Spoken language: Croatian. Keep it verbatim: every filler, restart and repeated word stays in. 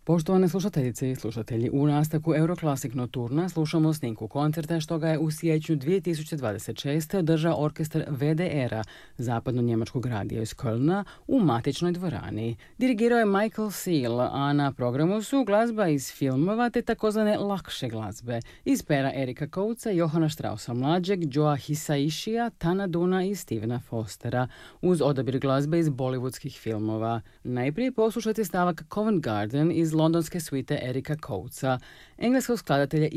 Poštovane slušateljice i slušatelji, u nastavku Euroclassic Nocturna slušamo snimku koncerta što ga je u siječnju dvije tisuće dvadeset šeste održao orkestar V D R-a zapadno-njemačkog radija iz Kölna u matičnoj dvorani. Dirigirao je Michael Seal, a na programu su glazba iz filmova te takozvane lakše glazbe iz pera Erika Coatesa, Johana Straussa mlađeg, Joea Hisaishija, Tana Duna i Stevena Fostera, uz odabir glazbe iz bollywoodskih filmova. Najprije poslušajte stavak Covent Garden iz londonske suite Erika Coatesa, engleskog skladatelja